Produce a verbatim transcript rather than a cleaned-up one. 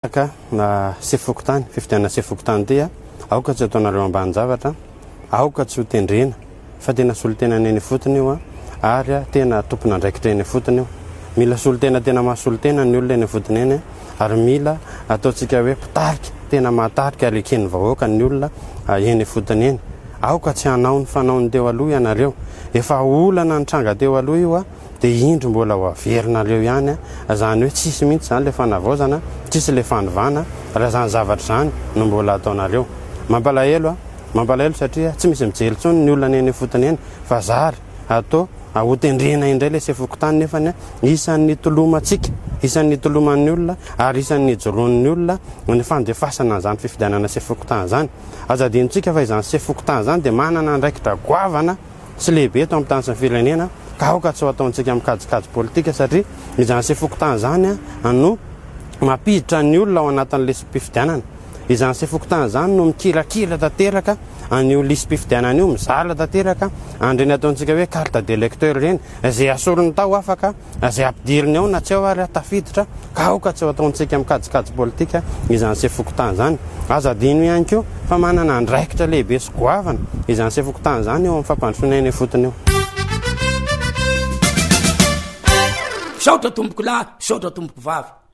resaka na sefokotany fifidianana sefokotany ty a aoka tsy ataonareo ambany-javatra aoka tsy ho tendrena fa tena solotena neny fotony io a ary a tena tompona andraikitra eny fotony io mila solotena tena mahasolotena ny olona eny fotony eny ary mila ataontsika hoe pitarika tena mahatarika ary ekeny vahoaka ny olona eny fotony eny aoka tsy hanao ny fanaony teo aloha ianareo efa olana nitranga teo aloha io a dia indro mbola ho averinareo ihany a zany hoe tsisy mihitsy zany le fanavaozana tsisy le fanovana raha zany zavatra zany no mbola ataonareo mampalahelo a mampalahelo satria tsy misy mijely tsony ny olona eny fotony eny fa zary atao hotendrena indray le sefokotany nefany isan'ny tolomatsika isan'ny toloman'ny olona ary isan'ny joroan'ny olona ny fandefasana zany fifidianana sefokotany zany azadintsika fa izany sefokotany zany dia manana ndraikitra goavana sy lehibe eto amin'ny tany sy ny firenena ka aoka tsy ho ataontsika mikajikajy politika satria izany sefokotany zany a no mampiditra ny olona ao anatin'le mpifidianana izany sefokotany zany no mikirakira tanteraka an'io lisym-pifidianana io mizala tanteraka andreny ataontsika hoe carte d'électeur reny izay asorony tao afaka izay ampidiriny ao na tsy ao ary tafiditra ka aoka tsy ho ataontsika mikajikajy politika izany sefokotany zany azadino ihany koa fa manana andraikitra lehibe sy goavana izany sefokotany zany eo amin'ny fampandrosoana eny fotony eo saotra tomboko lahy saotra tomboko vavy